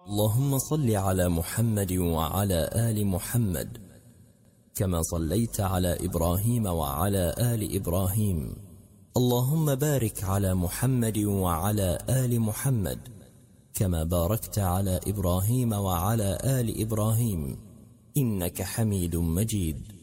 اللهم صل على محمد وعلى آل محمد كما صليت على إبراهيم وعلى آل إبراهيم. اللهم بارك على محمد وعلى آل محمد كما باركت على إبراهيم وعلى آل إبراهيم إنك حميد مجيد.